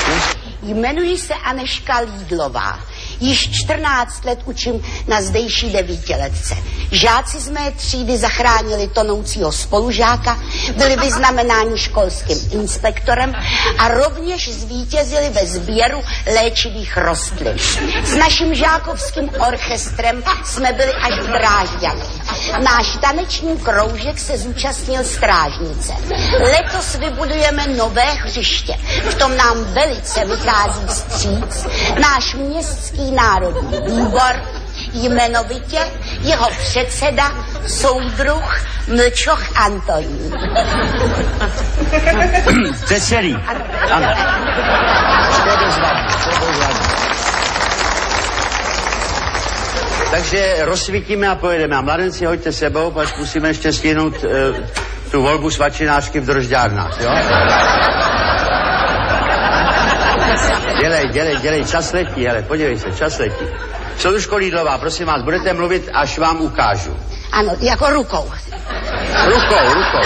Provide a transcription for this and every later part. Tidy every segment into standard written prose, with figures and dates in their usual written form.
Jmenuji se Anežka Lídlová. Již 14 let učím na zdejší 9letce. Žáci z mé třídy zachránili tonoucího spolužáka, byli vyznamenáni školským inspektorem a rovněž zvítězili ve sběru léčivých rostlin. S naším žákovským orchestrem jsme byli až v Drážďanech. Náš taneční kroužek se zúčastnil strážnice. Letos vybudujeme nové hřiště. V tom nám velice vychází vstříc náš městský národní výbor, jmenovitě jeho předseda, soudruh Mlčoch Antonín. To je celý. Ano. To je bezvadný. Takže rozsvítíme a pojedeme. A mladenci, hoďte sebou, pak musíme ještě stihnout tu volbu svačinářky v Drožďárnách, jo? Dělej, čas letí, hele, podívej se, čas letí. Soudružko Lídlová, prosím vás, budete mluvit, až vám ukážu. Ano, jako rukou. Rukou.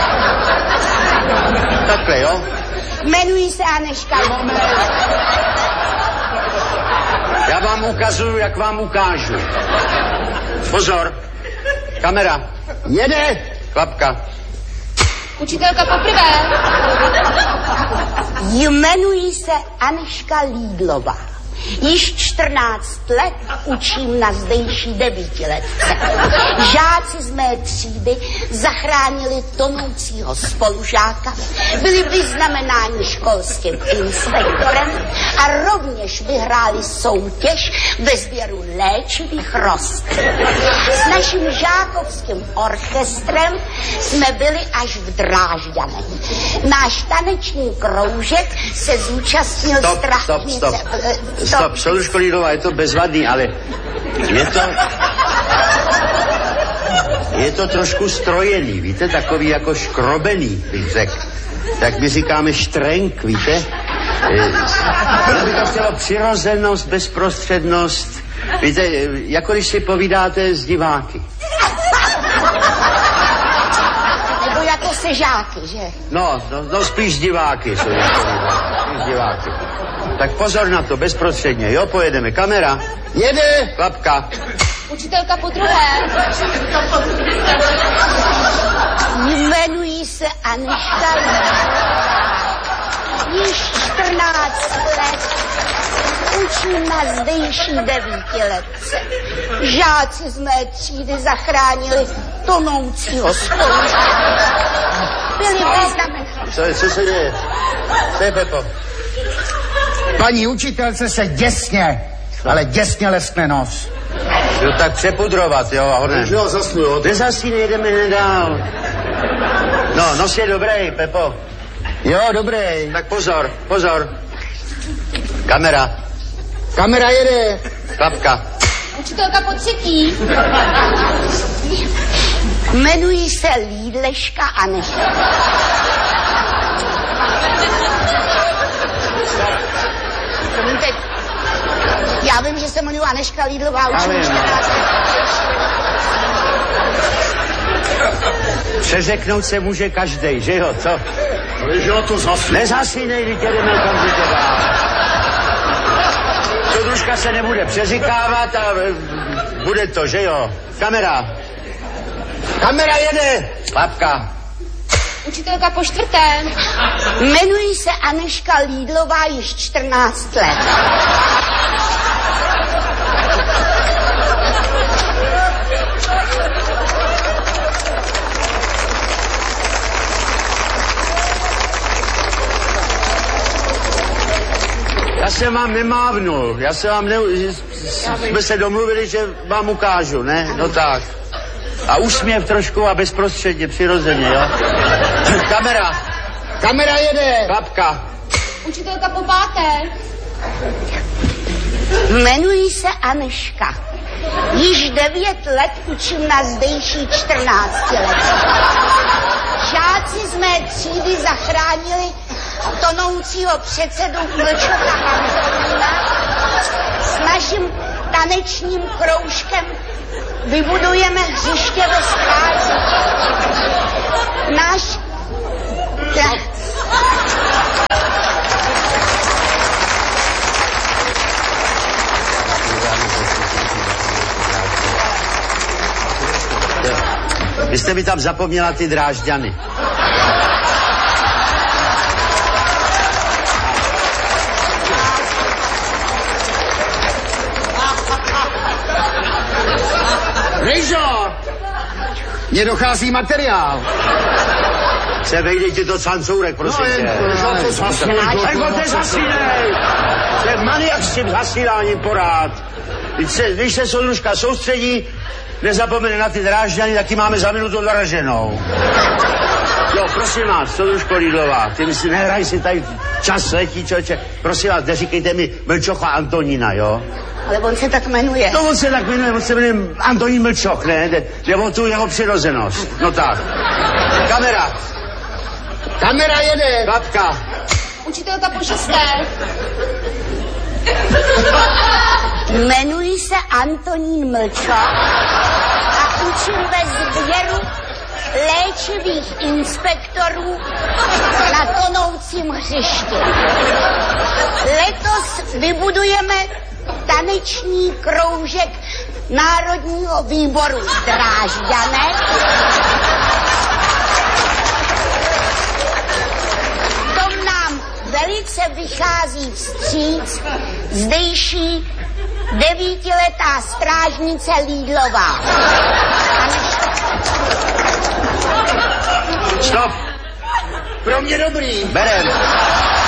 Takhle, jo? Jmenuji se Anežka. Já vám ukazuju, jak vám ukážu. Pozor. Kamera. Jede. Klapka. Učitelka poprvé. Jmenuji se Anežka Lídlová. Již 14 let učím na zdejší 9letce. Žáci z mé třídy zachránili tonoucího spolužáka, byli vyznamenáni školským inspektorem a rovněž vyhráli soutěž ve sběru léčivých rostlin. S naším žákovským orchestrem jsme byli až v Drážďanech. Náš taneční kroužek se zúčastnil strážnice. Stop, soudružko Lídlová, je to bezvadný, ale je to trošku strojený, víte, takový jako škrobený, bych řekl. Tak my říkáme štrenk, víte. Ono by to chtělo přirozenost, bezprostřednost, víte, jako když si povídáte s diváky. Nebo jako se žáky, že? No, spíš diváky, spíš diváky. Tak pozor na to, bezprostředně, jo, pojedeme. Kamera. Jede. Klapka. Učitelka podruhé. Jmenuji se Anežka Lídlová. Již 14 let učím na zdejší 9letce. Žáci z mé třídy zachránili tonoucího spolužáka. Byli vyznamenáni. Co se děje? Co je, Pepo? Paní učitelce se děsně leskne nos. Jo, tak přepudrovat, jo, a honem. Jo, zasnu, jo. Nezasíne, jedeme nedál. No, nos je dobrý, Pepo. Jo, dobrý. Tak pozor. Kamera. Kamera jede. Klapka. Učitelka po třetí. Jmenuji se Lídleška Anežka. Já vím, že se jmenuji Anežka Lídlová, učím 14. Přeřeknout se může každej, že jo, co? Ale že to zase. Nezasínej, když jdeme okamžitě dál. Soudružka se nebude přeříkávat a bude to, že jo? Kamera. Kamera jede. Klapka. Učitelka po čtvrté. Jmenuji se Anežka Lídlová již 14 let. Já jsem vám nemávnul, jsme se domluvili, že vám ukážu, ne? No tak. A úsměv trošku a bezprostředně, přirozeně, jo? Kamera. Kamera jede. Klapka. Učitelka po páté. Jmenuji se Anežka. Již 9 let učím na zdejší 14 let. Žáci z mé třídy zachránili tonoucího předsedu Mlčocha Antonína. S naším tanečním kroužkem vybudujeme hřiště ve Stráži. Náš... Vy jste mi tam zapomněla ty Drážďany. Rejžo! Mně dochází materiál. Se vejde ti to cancourek, prosím tě. Tak to zasínej! To je maniak s tím zasíláním porád. Když se soudružka soustředí, nezapomene na ty Drážďany, taky máme za minutu doraženou. Jo, prosím vás, soudružko Lidlová, ty si nehraj si tady, čas letí, člověče. Prosím vás, neříkejte mi Mlčocha Antonína, jo? Ale on se tak jmenuje. No on se tak jmenuje, on se jmenuje Antonín Mlčoch, ne? Jde o tu jeho přirozenost. No tak. Kamera. Kamera jede. Klapka. Učitelka po 6. Jmenuji se Antonín Mlčoch a učím ve sběru léčivých inspektorů na tonoucím hřišti. Letos vybudujeme taneční kroužek Národního výboru Drážďanek. To nám velice vychází vstříc zdejší 9letá strážnice Lídlová. Stop. Pro mě dobrý. Berem.